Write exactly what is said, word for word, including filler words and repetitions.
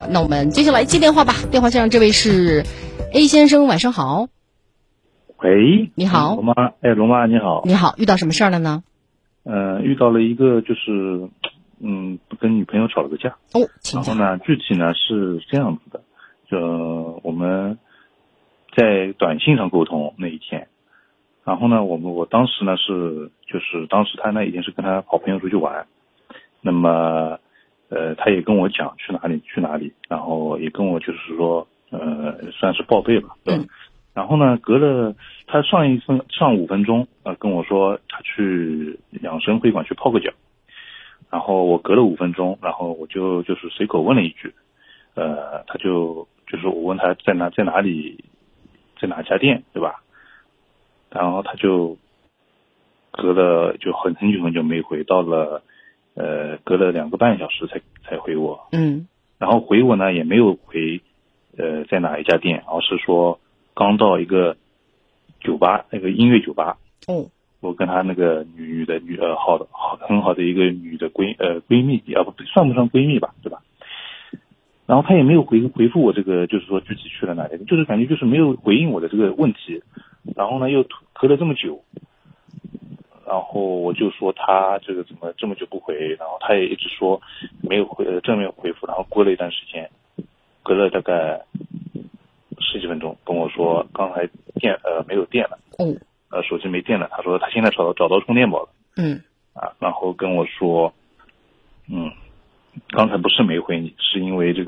那我们接下来接电话吧。电话线上这位是 A 先生，晚上好。 喂， 你好， 龙妈，哎，龙妈你好。 你好，遇到什么事儿了呢？ 嗯、呃，遇到了一个就是，嗯，跟女朋友吵了个架。 哦，请讲。 然后呢，具体呢是这样子的，就我们在短信上沟通那一天，然后呢，我们我当时呢是就是当时他呢已经是跟他好朋友出去玩，那么呃他也跟我讲去哪里去哪里，然后也跟我就是说呃算是报备吧，对吧？ 嗯。 然后呢，隔了他上一分上五分钟，呃，跟我说他去养生会馆去泡个脚。然后我隔了五分钟，然后我就就是随口问了一句，呃，他就就是我问他在哪在哪里，在哪家店，对吧？然后他就隔了就很很久很久没回，到了呃隔了两个半小时才才回我。 嗯。 然后回我呢也没有回，呃在哪一家店，而是说刚到一个酒吧，那个音乐酒吧。 哦。 我跟她那个女女的女呃好的好很好的一个女的闺呃闺蜜啊不算不上闺蜜吧，对吧？然后她也没有回回复我这个就是说具体去了哪里，就是感觉就是没有回应我的这个问题。然后呢又隔了这么久，然后我就说她这个怎么这么久不回，然后她也一直说没有回正面回复。然后过了一段时间，隔了大概十几分钟跟我说刚才电呃没有电了。 哦。 呃，手机没电了，他说他现在找到找到充电宝了。 嗯。 啊，然后跟我说，嗯，刚才不是没回你，是因为这个。